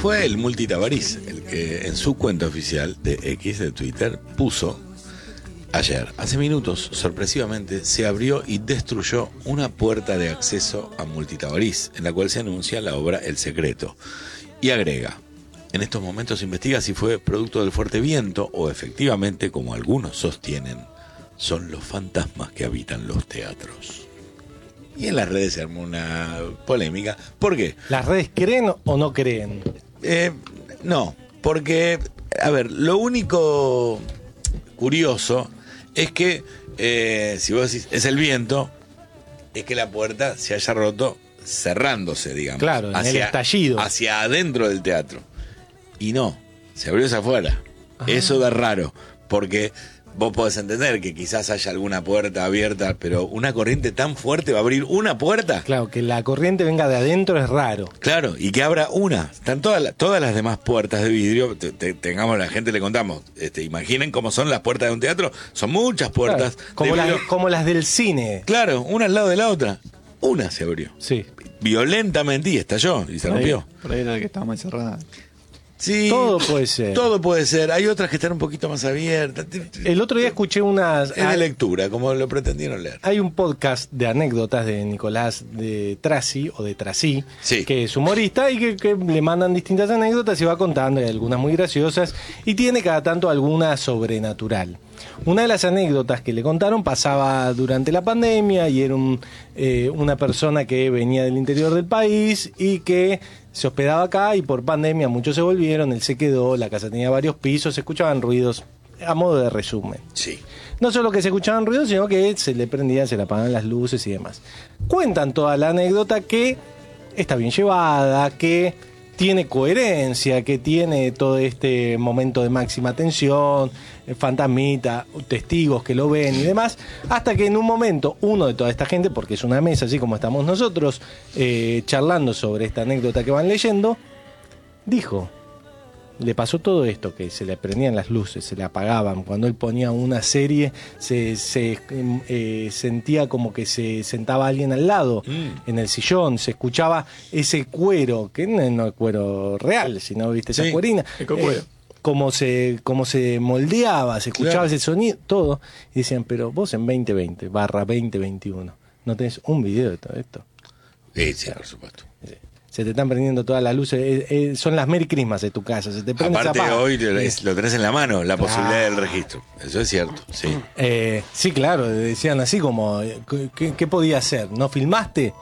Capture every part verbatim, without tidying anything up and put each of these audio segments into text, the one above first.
Fue el Multi Tabarís el que en su cuenta oficial de X, de Twitter, puso ayer, hace minutos, sorpresivamente, se abrió y destruyó una puerta de acceso a Multi Tabarís, en la cual se anuncia la obra El Secreto. Y agrega, en estos momentos se investiga si fue producto del fuerte viento o efectivamente, como algunos sostienen, son los fantasmas que habitan los teatros. Y en las redes se armó una polémica. ¿Por qué? ¿Las redes creen o no creen? Eh, no, porque, a ver, lo único curioso es que, eh, si vos decís, es el viento, es que la puerta se haya roto cerrándose, digamos. Claro, en hacia, el estallido. Hacia adentro del teatro. Y no, se abrió hacia afuera. Ajá. Eso da raro, porque vos podés entender que quizás haya alguna puerta abierta, pero una corriente tan fuerte va a abrir una puerta. Claro, que la corriente venga de adentro es raro. Claro, y que abra una. Están todas, las, todas las demás puertas de vidrio, te, te, tengamos, la gente le contamos, este, imaginen cómo son las puertas de un teatro, son muchas puertas. Claro, como, de las, como las del cine. Claro, una al lado de la otra. Una se abrió. Sí. Violentamente y estalló y se por rompió. Ahí, por ahí era la que estaba más cerrada. Sí, todo puede ser. Todo puede ser. Hay otras que están un poquito más abiertas. El otro día escuché unas... Es de lectura, como lo pretendieron leer. Hay un podcast de anécdotas de Nicolás de Trasi, o de Trasí, sí. que es humorista y que, que le mandan distintas anécdotas y va contando, hay algunas muy graciosas, y tiene cada tanto alguna sobrenatural. Una de las anécdotas que le contaron pasaba durante la pandemia y era un, eh, una persona que venía del interior del país y que se hospedaba acá y por pandemia muchos se volvieron, él se quedó, la casa tenía varios pisos, se escuchaban ruidos, a modo de resumen. Sí. No solo que se escuchaban ruidos, sino que se le prendían, se le apagaban las luces y demás. Cuentan toda la anécdota que está bien llevada, que tiene coherencia, que tiene todo este momento de máxima tensión, fantasmita, testigos que lo ven y demás, hasta que en un momento uno de toda esta gente, porque es una mesa así como estamos nosotros, eh, charlando sobre esta anécdota que van leyendo, dijo, le pasó todo esto, que se le prendían las luces, se le apagaban, cuando él ponía una serie se, se eh, sentía como que se sentaba alguien al lado mm. en el sillón, se escuchaba ese cuero, que no, no es cuero real, sino viste esa sí, cuerina, ecocuero. Eh, como se, como se moldeaba, se escuchaba claro. ese sonido, todo, y decían, pero vos en veinte veinte, barra veinte veintiuno, ¿no tenés un video de todo esto? Sí, sí, por supuesto. Sí. Se te están prendiendo todas las luces, eh, eh, son las Merry Christmas de tu casa, se te prende. Aparte esa hoy lo, lo tenés en la mano, la claro. posibilidad del registro, eso es cierto, sí. Eh, sí, claro, decían así como, ¿qué, qué podía hacer? ¿No filmaste?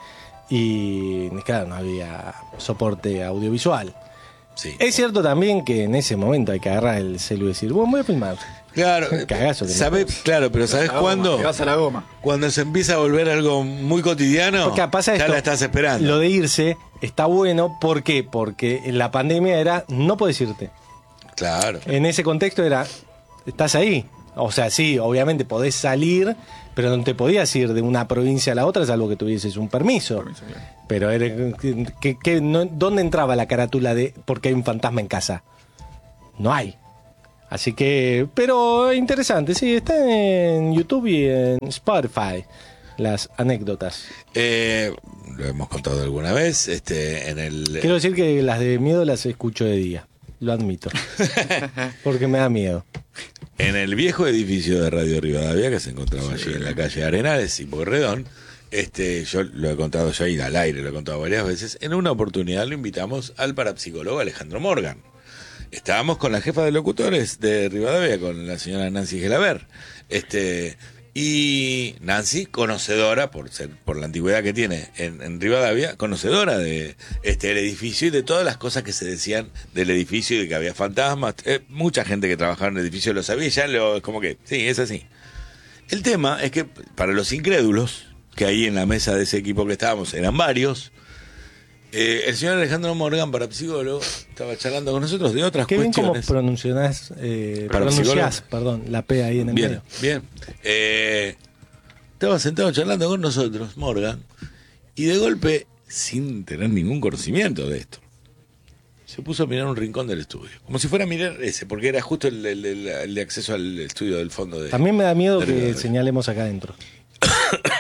Y claro, no había soporte audiovisual. Sí. Es cierto también que en ese momento hay que agarrar el celu y decir, bueno, voy a filmar. Claro, Cagazo que ¿sabes? No Claro, pero ¿sabes cuándo? Te vas a la goma. Cuando se empieza a volver algo muy cotidiano, porque pasa ya esto, la estás esperando. Lo de irse está bueno, ¿por qué? Porque en la pandemia era, no podés irte. Claro. En ese contexto era, estás ahí. O sea, sí, obviamente podés salir, pero no te podías ir de una provincia a la otra, salvo que tuvieses un permiso. permiso pero era, que, que, no, ¿dónde entraba la carátula de porque hay un fantasma en casa? No hay. Así que, pero interesante, sí, está en YouTube y en Spotify las anécdotas. Eh, lo hemos contado alguna vez, este, en el... Quiero decir que las de miedo las escucho de día, lo admito, porque me da miedo. En el viejo edificio de Radio Rivadavia, que se encontraba allí en la calle Arenales y Porredón, este, yo lo he contado ya y al aire, lo he contado varias veces, en una oportunidad lo invitamos al parapsicólogo Alejandro Morgan. Estábamos con la jefa de locutores de Rivadavia, con la señora Nancy Gelaber, este, y Nancy, conocedora, por ser por la antigüedad que tiene en, en Rivadavia, conocedora de este el edificio y de todas las cosas que se decían del edificio y de que había fantasmas. Eh, mucha gente que trabajaba en el edificio lo sabía, ya lo, como que, sí, es así. El tema es que para los incrédulos, que ahí en la mesa de ese equipo que estábamos eran varios, Eh, el señor Alejandro Morgan, parapsicólogo, estaba charlando con nosotros de otras Qué cuestiones. Qué bien cómo pronunciás, eh, pronunciás, perdón, la P ahí en el bien, medio. Bien, eh, estaba sentado charlando con nosotros, Morgan, y de golpe, sin tener ningún conocimiento de esto, se puso a mirar un rincón del estudio. Como si fuera a mirar ese, porque era justo el, el, el, el de acceso al estudio del fondo de... También me da miedo que señalemos acá adentro.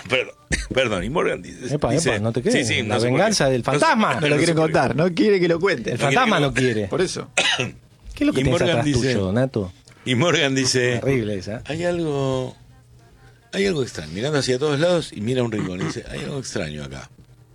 perdón, perdón, y Morgan dice... Epa, dice epa, no te quedes. sí, sí, la no sé venganza por qué. del fantasma. No lo quiere contar, no quiere que lo cuente. El no fantasma quiere no que- quiere. Por eso. ¿Qué es lo que Y tienes Morgan atrás dice- tuyo, Donato? Y Morgan dice... Terrible esa. Hay algo... Hay algo extraño. Mirando hacia todos lados y mira un rincón y dice, hay algo extraño acá.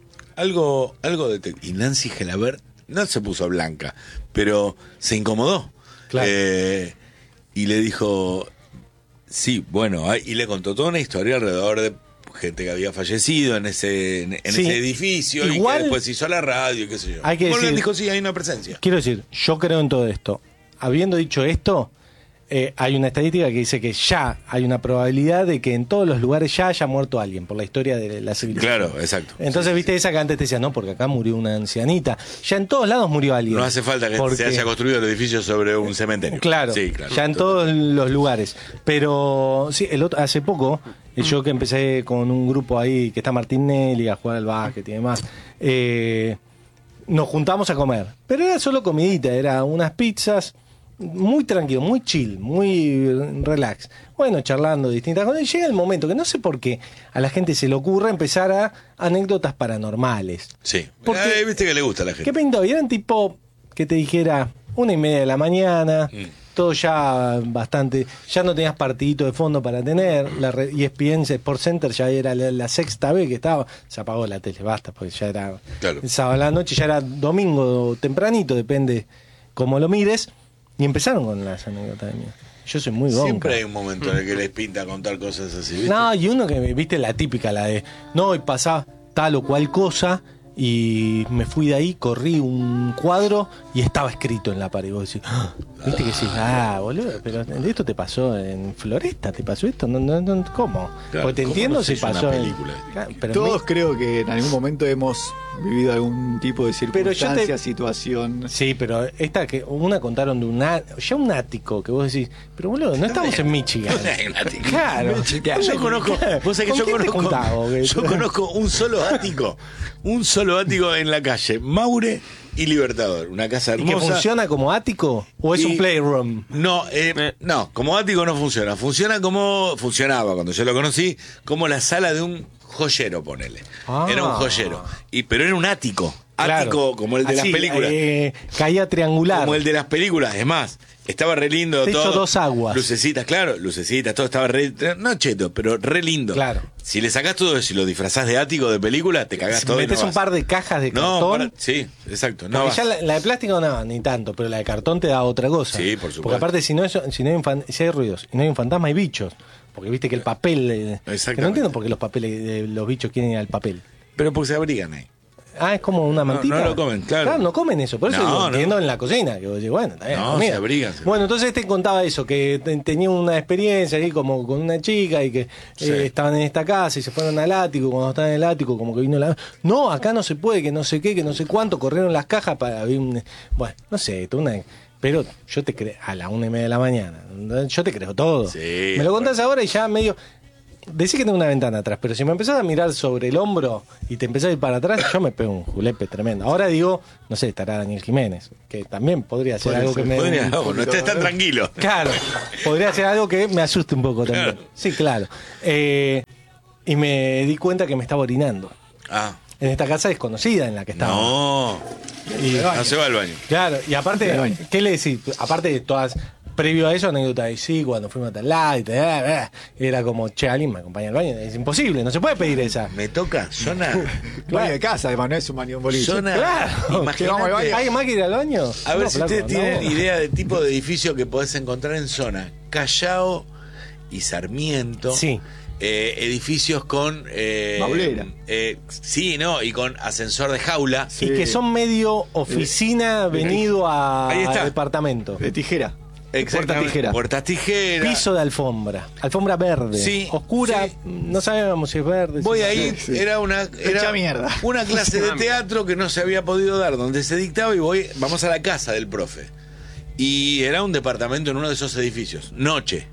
Algo, algo de... Y Nancy Gelabert no se puso blanca, pero se incomodó. Claro. Eh, y le dijo, sí, bueno, hay- y le contó toda una historia alrededor de gente que había fallecido en ese, en, en Sí. ese edificio Igual- y que después hizo la radio y qué sé yo. Hay que Morgan decir- dijo, sí, hay una presencia. Quiero decir, yo creo en todo esto. Habiendo dicho esto, eh, hay una estadística que dice que ya hay una probabilidad de que en todos los lugares ya haya muerto alguien por la historia de la civilización. Claro, exacto. Entonces, Sí, viste esa que antes te decía, no, porque acá murió una ancianita. Ya en todos lados murió alguien. No hace falta que Porque- se haya construido el edificio sobre un cementerio. Claro, Sí, claro, ya en total. todos los lugares. Pero sí, el otro, hace poco, eh, yo que empecé con un grupo ahí que está Martín Nelly a jugar al básquet y demás, eh, nos juntamos a comer. Pero era solo comidita, era unas pizzas, muy tranquilo, muy chill, muy relax. Bueno, charlando distintas cosas. Y llega el momento que no sé por qué a la gente se le ocurre empezar a anécdotas paranormales. Sí. Porque- Eh, viste que le gusta a la gente. ¿Qué pintó? Y eran tipo que te dijera una y media de la mañana, Mm. todo ya bastante, ya no tenías partidito de fondo para tener, la re- E S P N Sport Center ya era la, la sexta vez que estaba, se apagó la tele, basta, porque ya era Claro. el sábado a la noche, ya era domingo tempranito, depende cómo lo mires, y empezaron con las anécdotas de mí. Yo soy muy gonca. Siempre hay un momento en el que les pinta contar cosas así, ¿viste? No, y uno que, viste, la típica, la de, no, y pasaba tal o cual cosa, y me fui de ahí, corrí un cuadro y estaba escrito en la pared. Y vos decís, "Ah", viste que sí, ah, boludo, pero esto te pasó en Floresta, ¿te pasó esto? No, no, no, ¿Cómo? Claro, Porque te ¿cómo entiendo no se si hizo una pasó en- película? Claro, pero Todos me- creo que en algún momento hemos vivido algún tipo de Pero yo circunstancia, te- situación. Sí, pero esta que una contaron de un á- ya un ático que vos decís, pero boludo, no estamos en Michigan. Hay un ático. Claro. Yo conozco, vos sabés que ¿Con yo quién te conozco, juntás, vos, que- yo conozco un solo ático, un solo ático en la calle, Maure y Libertador, una casa ¿Y que hermosa. funciona como ático o es Y- un playroom? No, eh, no, como ático no funciona. Funciona como funcionaba cuando yo lo conocí, como la sala de un joyero, ponele. Ah. Era un joyero. Y, pero era un ático. Claro. Ático como el de Así, las películas. eh, caía triangular. Como el de las películas. Es más, estaba re lindo Techo todo. dos aguas. Lucecitas, claro, lucecitas, todo estaba re. No cheto, pero re lindo. Claro. Si le sacás todo eso y lo disfrazás de ático de película, te cagás Si todo. y metes no un vas. par de cajas de No, cartón. para- sí, exacto. No Porque vas. ya la, la de plástico no, ni tanto, pero la de cartón te da otra cosa. Sí, por supuesto. Porque aparte, si no, es- si no hay, un fan- si hay ruidos y no hay un fantasma, hay bichos. Porque viste que el papel. eh, que Exactamente. no entiendo por qué los papeles de los bichos quieren ir al papel. Pero porque se abrigan ahí. Ah, es como una mantita. no lo comen, claro. no comen eso. Por eso No, lo no. entiendo en la cocina. Que vos decís, bueno, está bien. No, comida. se abrigan, se Bueno, entonces este contaba eso, que te- tenía una experiencia ahí como con una chica y que Sí. eh, estaban en esta casa y se fueron al ático. Cuando estaban en el ático, como que vino la. No, acá no se puede, que no sé qué, que no sé cuánto. Corrieron las cajas para. ver un- Bueno, no sé, toda una. Pero yo te creo. A la una y media de la mañana. Yo te creo todo. Sí, Me lo contás bueno. ahora y ya medio. Decí que tengo una ventana atrás, pero si me empezás a mirar sobre el hombro y te empezás a ir para atrás, yo me pego un julepe tremendo. Ahora digo, no sé, estará Daniel Jiménez, que también podría ser Puede algo ser, que me. Podría- no, no estés tan tranquilo. Claro, podría ser algo que me asuste un poco también. Claro. Sí, claro. Eh, y me di cuenta que me estaba orinando. Ah, En esta casa desconocida en la que estaba. no. Y- No se va al baño. Claro, y aparte, Del baño. ¿qué le decís? Aparte de todas, previo a eso, anécdota de sí, cuando fuimos a tal lado, y tal, eh, eh, era como, che, alguien me acompaña al baño. Es imposible, no se puede pedir esa. Me toca zona. Baño de casa, además, no es un baño de un boliche. Zona. Claro, Imagínate- vamos al baño. ¿Alguien más que ir al baño? A ver No, si flaco, ustedes no. tienen idea del tipo de edificio que podés encontrar en zona. Callao y Sarmiento. Sí. Eh, edificios con. Eh, Maulera. eh, sí, ¿no? Y con ascensor de jaula. Sí. Y que son medio oficina venido a, Ahí está. a departamento. De tijera. Exactamente. Puertas tijera. Puertas tijera. Piso de alfombra. Alfombra verde. Sí, Oscura. sí. No sabíamos si es verde. Voy si es ahí, Sí, sí. era una era Hecha mierda. una clase de teatro que no se había podido dar, donde se dictaba y voy, vamos a la casa del profe. Y era un departamento en uno de esos edificios, noche.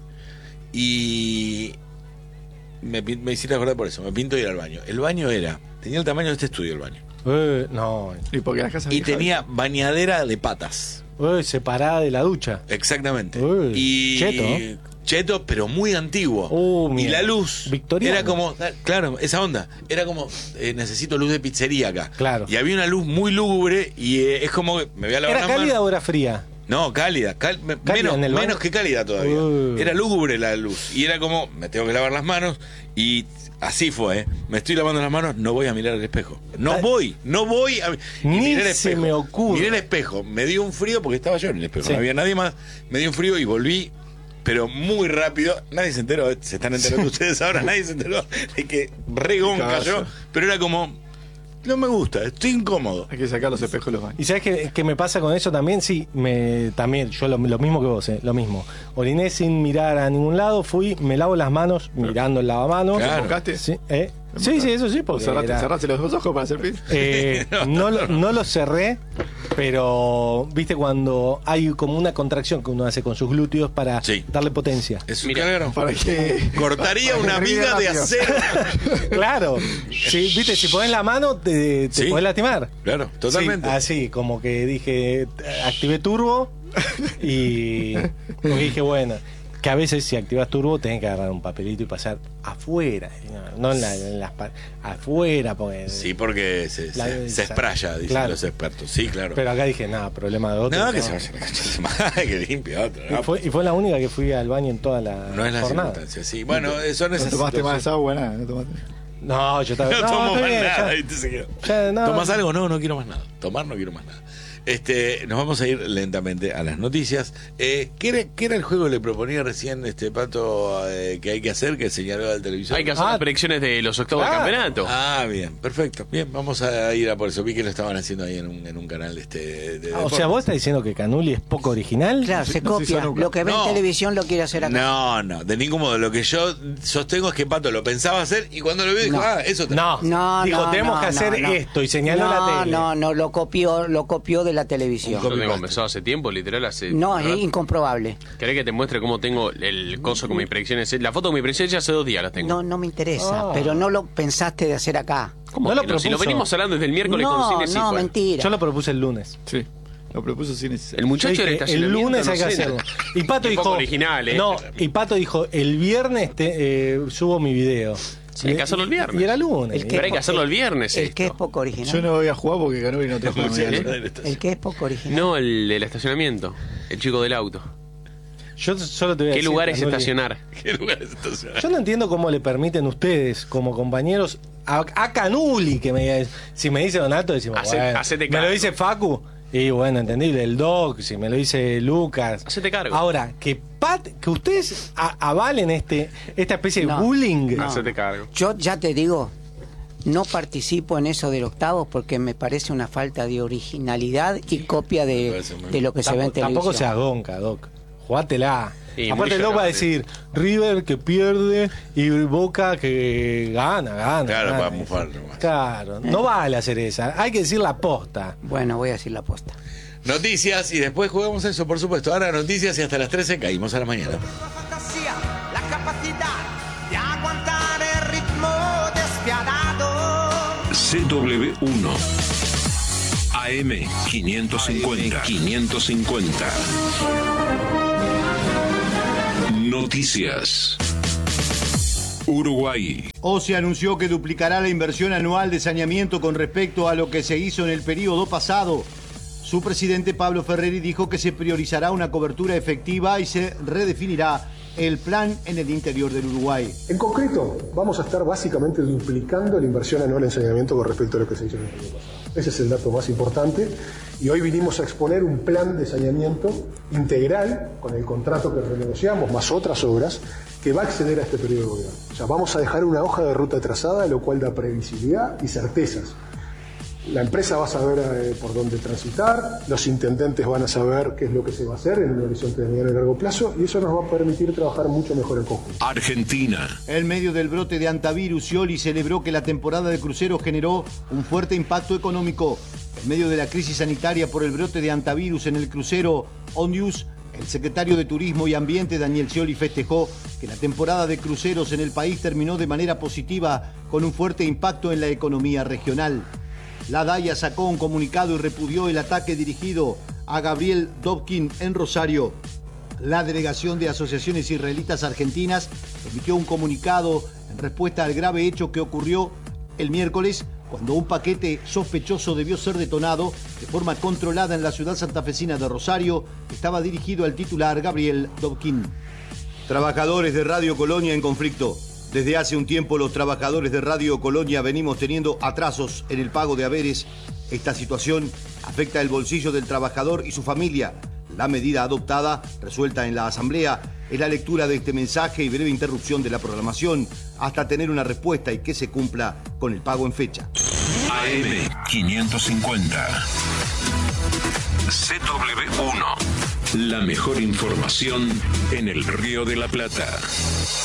Y me, pin- me hiciste acordar por eso, me pinto ir al baño. El baño era, tenía el tamaño de este estudio el baño. Eh, no. Y porque las casas Y viejas- tenía bañadera de patas. Eh, separada de la ducha. Exactamente. Uy, y cheto. cheto, pero muy antiguo. Uh, y mira. la luz Victoriano. era como, claro, esa onda, era como, eh, necesito luz de pizzería acá. Claro. Y había una luz muy lúgubre y eh, es como que me voy a lavar ¿Era las cálida manos. o era fría? No, cálida, cal- me- ¿Cálida menos, en el baño? menos que cálida todavía. Uh. Era lúgubre la luz. Y era como, me tengo que lavar las manos. Y así fue, ¿eh? Me estoy lavando las manos, no voy a mirar el espejo. No Ay. voy, no voy a... y Ni miré el se espejo. me ocurre. Miré el espejo, me dio un frío porque estaba yo en el espejo, Sí. no había nadie más. Me dio un frío y volví, pero muy rápido. Nadie se enteró, ¿eh? Se están enterando ustedes ahora, nadie se enteró de que regón Caballo. cayó. Pero era como, no me gusta, estoy incómodo. Hay que sacar los espejos de los baños. ¿Y sabes qué, qué me pasa con eso también? Sí, me, también, yo lo, lo mismo que vos, eh, lo mismo. Oriné sin mirar a ningún lado, fui, me lavo las manos mirando el lavamanos. Claro. ¿Invocaste? Sí, eh, sí, sí, eso sí, porque Cerraste, era- cerraste los dos ojos para hacer pis. Eh, no, lo- no lo cerré, pero viste cuando hay como una contracción que uno hace con sus glúteos para Sí. darle potencia. Es un Mira, claro. Para que. Cortaría para que una termine viga de rápido. acero. Claro, sí, viste, si pones la mano te, te Sí. podés lastimar. Claro, totalmente. Sí, así, como que dije, activé turbo y porque dije, bueno, que a veces si activas turbo tenés que agarrar un papelito y pasar afuera, no, no en, la- en las pa- afuera, porque Sí, porque se, La- se, se espraya, dicen Claro. los expertos. Sí, claro. pero acá dije, nada, problema de otro. no, que no. se vaya la concha de su madre, que limpie otro. Y No, fue, y fue la única que fui al baño en toda la no es la jornada. circunstancia, sí. Bueno, eh, son No esas tomaste más situaciones. agua, nada, no tomaste. No, yo estaba. No, tomo está más bien, nada. ya- ¿viste? Se quedó. ya, no. ¿Tomás algo? No, no quiero más nada. Tomar no quiero más nada. Este, nos vamos a ir lentamente a las noticias. Eh, ¿qué, era, qué era el juego que le proponía recién este Pato eh, que hay que hacer, que señaló al televisor? Hay que hacer Ah. las predicciones de los octavos Ah. del campeonato. Ah, bien, perfecto. Bien, vamos a ir a por eso. Vi que lo estaban haciendo ahí en un, en un canal de este. de Ah, o sea, deportes. vos estás diciendo que Canuli es poco original. Claro, se No se hizo copia. nunca. Lo que ve No. en televisión lo quiere hacer acá. No, no, de ningún modo. Lo que yo sostengo es que Pato lo pensaba hacer y cuando lo vio dijo, No. ah, eso te No, No, dijo, no, tenemos no, que hacer no, no. esto y señaló no, la tele. No, no, lo copió, lo copió de la televisión. Yo tengo copy-paste. empezado hace tiempo, literal, hace... No, es ¿verdad? incomprobable. ¿Querés que te muestre cómo tengo el coso con mis predicciones? La foto con mis predicciones ya hace dos días las tengo. No, no me interesa, Ah. pero no lo pensaste de hacer acá. ¿Cómo No que lo no? Si lo propuso. venimos hablando desde el miércoles con No, Cine, sí, no, fue. mentira. Yo lo propuse el lunes. Sí, lo propuso sin necesidad. El muchacho Yo del dije, el estacionamiento, lunes no hay que sé, hacerlo. Y Pato Qué dijo. poco original, ¿eh? No, y Pato dijo, el viernes te, eh, subo mi video. Sí, hay que hacerlo el viernes. Y era lunes. El Pero hay que po- hacerlo el viernes, El esto. que es poco original. Yo no voy a jugar porque ganó y no trajo la Sí, medalla. El que es poco original. No, el del estacionamiento. El chico del auto. Yo solo te voy a ¿Qué decir, lugar es Canoli, estacionar? ¿Qué lugar es estacionar? Yo no entiendo cómo le permiten ustedes, como compañeros, a, a Canuli, que me si me dice Donato, decimos, Hace- bueno, hacete me cargo. lo dice Facu, y bueno, entendible, el Doc, si me lo dice Lucas. Hacete cargo. Ahora, que Pat, que ustedes a- avalen este esta especie de No. bullying. No. Hacete cargo. Yo ya te digo, no participo en eso del octavo porque me parece una falta de originalidad y copia Me de, parece muy de lo que se ve en Tampoco, televisión. tampoco seas gonca, Doc. Jugátela. Y Aparte, muy el Doc va a llorón, decir River que pierde y Boca que gana, gana. Claro, gana. para mufar nomás. Claro, no vale hacer esa. Hay que decir la posta. Bueno, voy a decir la posta. Noticias y después jugamos eso, por supuesto. Ahora noticias y hasta las trece caímos a la mañana. La fantasía, la capacidad de aguantar el ritmo despiadado. C W uno A M quinientos cincuenta quinientos cincuenta Noticias. Uruguay. OCE anunció que duplicará la inversión anual de saneamiento con respecto a lo que se hizo en el periodo pasado. Su presidente Pablo Ferreri dijo que se priorizará una cobertura efectiva y se redefinirá el plan en el interior del Uruguay. En concreto, vamos a estar básicamente duplicando la inversión anual en saneamiento con respecto a lo que se hizo en el año pasado. Ese es el dato más importante y hoy vinimos a exponer un plan de saneamiento integral con el contrato que renegociamos, más otras obras, que va a acceder a este periodo de gobierno. O sea, vamos a dejar una hoja de ruta trazada, lo cual da previsibilidad y certezas. La empresa va a saber eh, por dónde transitar, los intendentes van a saber qué es lo que se va a hacer en un horizonte de mediano y largo plazo y eso nos va a permitir trabajar mucho mejor en conjunto. Argentina. En medio del brote de antivirus, Scioli celebró que la temporada de cruceros generó un fuerte impacto económico. En medio de la crisis sanitaria por el brote de antivirus en el crucero OnNews, el secretario de Turismo y Ambiente, Daniel Scioli, festejó que la temporada de cruceros en el país terminó de manera positiva con un fuerte impacto en la economía regional. La DAIA sacó un comunicado y repudió el ataque dirigido a Gabriel Dobkin en Rosario. La delegación de asociaciones israelitas argentinas emitió un comunicado en respuesta al grave hecho que ocurrió el miércoles cuando un paquete sospechoso debió ser detonado de forma controlada en la ciudad santafesina de Rosario, que estaba dirigido al titular Gabriel Dobkin. Trabajadores de Radio Colonia en conflicto. Desde hace un tiempo los trabajadores de Radio Colonia venimos teniendo atrasos en el pago de haberes. Esta situación afecta el bolsillo del trabajador y su familia. La medida adoptada, resuelta en la Asamblea, es la lectura de este mensaje y breve interrupción de la programación hasta tener una respuesta y que se cumpla con el pago en fecha. A M quinientos cincuenta. C W uno. La mejor información en el Río de la Plata.